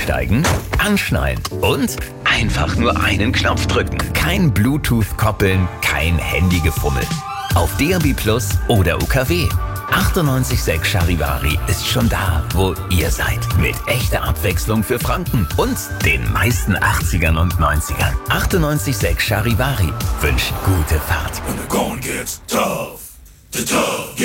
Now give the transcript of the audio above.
Einsteigen, anschnallen und einfach nur einen Knopf drücken. Kein Bluetooth-Koppeln, kein Handygefummel. Auf DAB+ oder UKW. 98.6 Charivari ist schon da, wo ihr seid. Mit echter Abwechslung für Franken und den meisten 80ern und 90ern. 98.6 Charivari wünscht gute Fahrt.